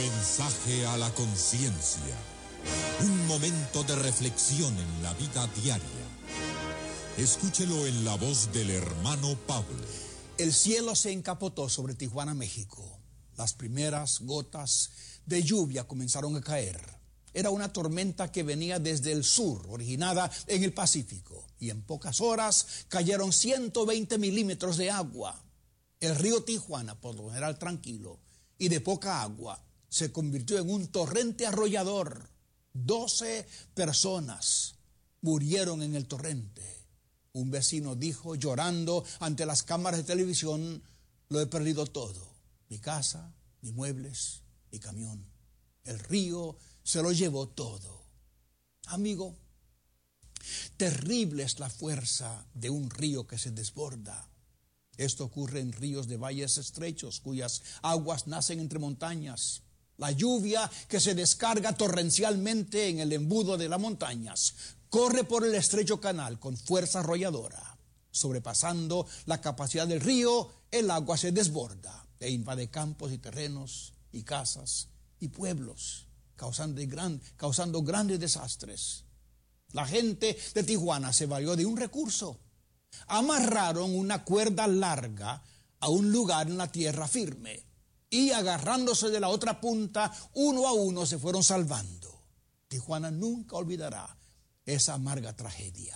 Mensaje a la conciencia. Un momento de reflexión en la vida diaria. Escúchelo en la voz del hermano Pablo. El cielo se encapotó sobre Tijuana, México. Las primeras gotas de lluvia comenzaron a caer. Era una tormenta que venía desde el sur, originada en el Pacífico. Y en pocas horas cayeron 120 milímetros de agua. El río Tijuana, por lo general tranquilo y de poca agua, se convirtió en un torrente arrollador. 12 personas murieron en el torrente. Un vecino dijo, llorando ante las cámaras de televisión: lo he perdido todo. Mi casa, mis muebles, mi camión. El río se lo llevó todo. Amigo, terrible es la fuerza de un río que se desborda. Esto ocurre en ríos de valles estrechos, cuyas aguas nacen entre montañas. La lluvia que se descarga torrencialmente en el embudo de las montañas corre por el estrecho canal con fuerza arrolladora. Sobrepasando la capacidad del río, el agua se desborda e invade campos y terrenos y casas y pueblos, causando grandes desastres. La gente de Tijuana se valió de un recurso. Amarraron una cuerda larga a un lugar en la tierra firme y, agarrándose de la otra punta, uno a uno se fueron salvando. Tijuana nunca olvidará esa amarga tragedia.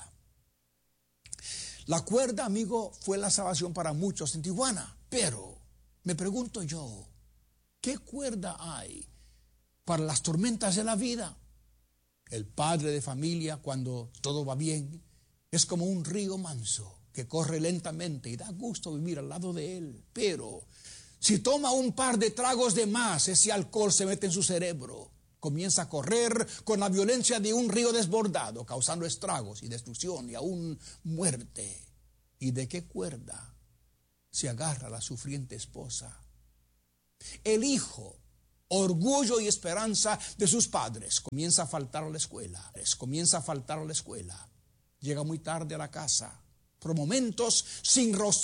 La cuerda, amigo, fue la salvación para muchos en Tijuana, pero me pregunto yo, ¿qué cuerda hay para las tormentas de la vida? El padre de familia, cuando todo va bien, es como un río manso que corre lentamente y da gusto vivir al lado de él. Pero si toma un par de tragos de más, ese alcohol se mete en su cerebro. Comienza a correr con la violencia de un río desbordado, causando estragos y destrucción y aún muerte. ¿Y de qué cuerda se agarra la sufriente esposa? El hijo, orgullo y esperanza de sus padres, comienza a faltar a la escuela. Llega muy tarde a la casa. Por momentos, sin